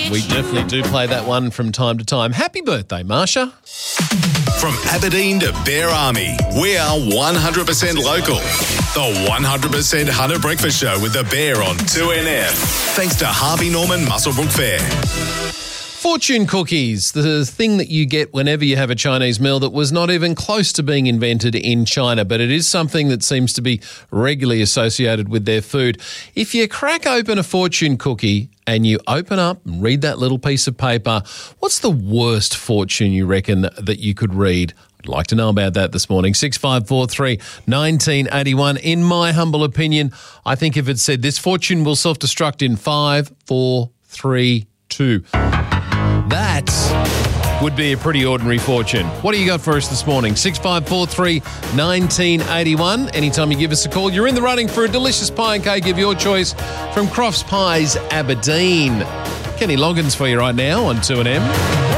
We definitely do play that one from time to time. Happy birthday, Marsha. From Aberdeen to Bear Army, we are 100% local. The 100% Hunter Breakfast Show with the Bear on 2NF. Thanks to Harvey Norman Muswellbrook Fair. Fortune cookies, the thing that you get whenever you have a Chinese meal that was not even close to being invented in China, but it is something that seems to be regularly associated with their food. If you crack open a fortune cookie and you open up and read that little piece of paper, what's the worst fortune you reckon that you could read? I'd like to know about that this morning. 6543 1981. In my humble opinion, I think if it said this fortune will self-destruct in 5, 4, 3, 2. That would be a pretty ordinary fortune. What do you got for us this morning? 6543 1981. Anytime you give us a call, you're in the running for a delicious pie and cake of your choice from Crofts Pies Aberdeen. Kenny Loggins for you right now on 2NM.